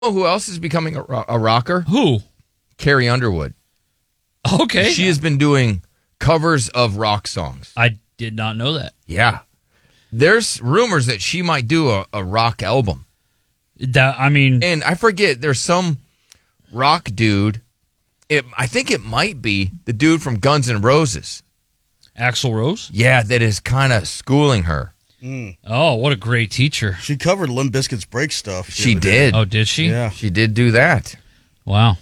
know who else is becoming a rocker? Who? Carrie Underwood. Okay. She has been doing covers of rock songs. I did not know that. Yeah. There's rumors that she might do a rock album. And I forget, there's some rock dude. I think it might be the dude from Guns N' Roses. Axl Rose? Yeah, that is kind of schooling her. Oh, what a great teacher. She covered Limp Bizkit's Break Stuff. She did. Oh, did she? Yeah. She did do that. Wow.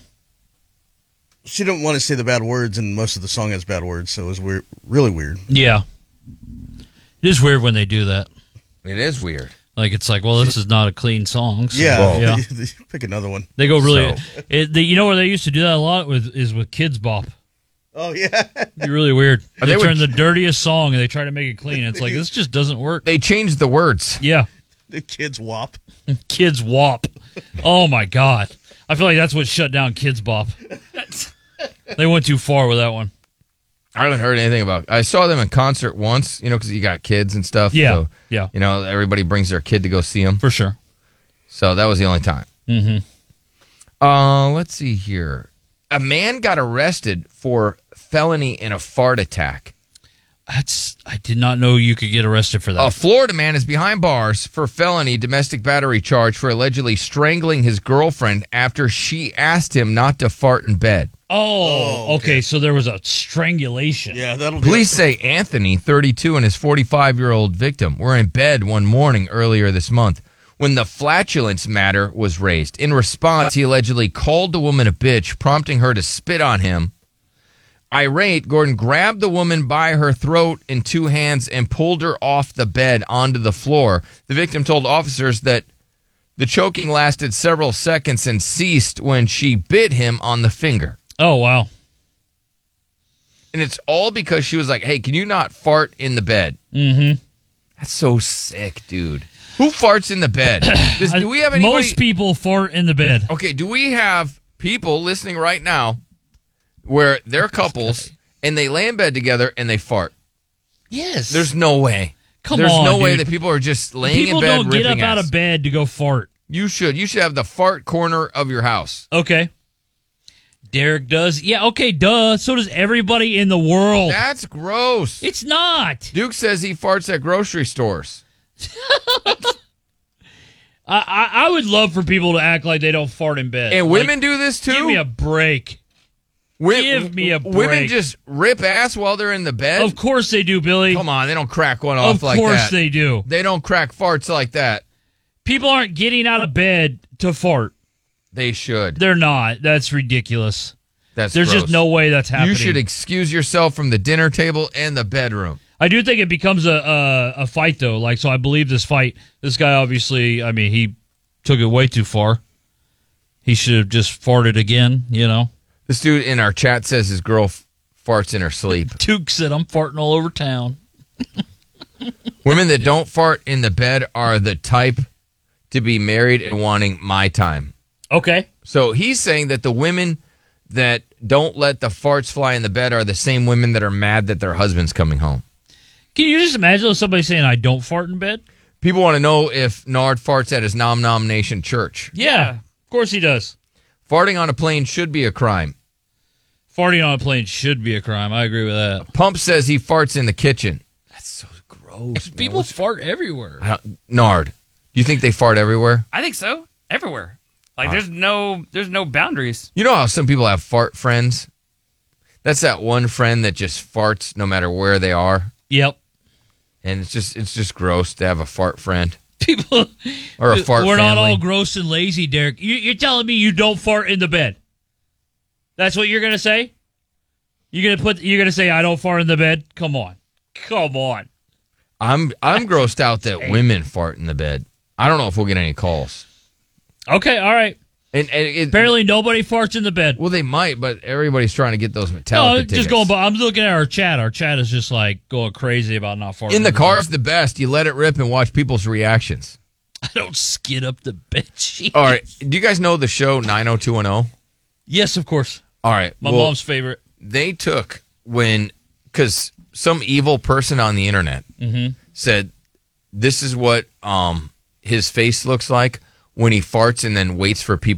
She didn't want to say the bad words, and most of the song has bad words, so it was weird, really weird. Yeah. It is weird when they do that. It is weird. Like, it's like, well, this is not a clean song. So, Yeah. Pick another one. They go really... you know where they used to do that a lot is with Kids Bop. Oh, yeah. It'd be really weird. They would- turn the dirtiest song and they try to make it clean. It's like, this just doesn't work. They changed the words. Yeah. The Kids Wop. Kids Wop. Oh, my God. I feel like that's what shut down Kids Bop. They went too far with that one. I haven't heard anything about it. I saw them in concert once, because you got kids and stuff. Yeah, so, yeah. Everybody brings their kid to go see them. For sure. So that was the only time. Mm-hmm. Let's see here. A man got arrested for felony in a fart attack. I did not know you could get arrested for that. A Florida man is behind bars for felony domestic battery charge for allegedly strangling his girlfriend after she asked him not to fart in bed. Oh, okay. So there was a strangulation. Yeah, that'll do Police it. say Anthony, 32, and his 45-year-old victim were in bed one morning earlier this month when the flatulence matter was raised. In response, he allegedly called the woman a bitch, prompting her to spit on him. Irate, Gordon grabbed the woman by her throat in two hands and pulled her off the bed onto the floor. The victim told officers that the choking lasted several seconds and ceased when she bit him on the finger. Oh, wow. And it's all because she was like, hey, can you not fart in the bed? Mm-hmm. That's so sick, dude. Who farts in the bed? Do we have anybody? Most people fart in the bed. Okay, do we have people listening right now where they're couples and they lay in bed together and they fart? Yes. There's no way. Come There's on, no way dude. that people are just laying People in bed don't get up ripping out ass. of bed to go fart. You should. You should have the fart corner of your house. Okay. Derek does. Yeah, okay, duh. So does everybody in the world. That's gross. It's not. Duke says he farts at grocery stores. I would love for people to act like they don't fart in bed. And Like, women do this too? Give me a break. Give me a break. Women just rip ass while they're in the bed? Of course they do, Billy. Come on, they don't crack one off like that. Of course they do. They don't crack farts like that. People aren't getting out of bed to fart. They should. They're not. That's ridiculous. There's just no way that's happening. You should excuse yourself from the dinner table and the bedroom. I do think it becomes a fight, though. Like, so I believe this fight, this guy obviously, I mean, he took it way too far. He should have just farted again, This dude in our chat says his girl farts in her sleep. Duke said, I'm farting all over town. Women that don't fart in the bed are the type to be married and wanting my time. Okay. So he's saying that the women that don't let the farts fly in the bed are the same women that are mad that their husband's coming home. Can you just imagine somebody saying, I don't fart in bed? People want to know if Nard farts at his Nom Nom Nation church. Yeah, of course he does. Farting on a plane should be a crime. Farting on a plane should be a crime. I agree with that. Pump says he farts in the kitchen. That's so gross, man. People fart everywhere. Nard, do you think they fart everywhere? I think so. Everywhere. Like there's no boundaries. You know how some people have fart friends? That's that one friend that just farts no matter where they are. Yep. And it's just gross to have a fart friend. People Or a fart We're not family. all gross and lazy, Derek. You're telling me you don't fart in the bed? That's what you're gonna say? You're gonna say I don't fart in the bed? Come on. I'm grossed out that women fart in the bed. I don't know if we'll get any calls. Okay, all right. And Apparently nobody farts in the bed. Well, they might, but everybody's trying to get those Metallica No, tickets. just going by. I'm looking at our chat. Our chat is just like going crazy about not farting. In the car's the best. You let it rip and watch people's reactions. I don't skid up the bed sheet. All right. Do you guys know the show 90210? Yes, of course. All right. My mom's favorite. They took because some evil person on the internet said this is what his face looks like when he farts and then waits for people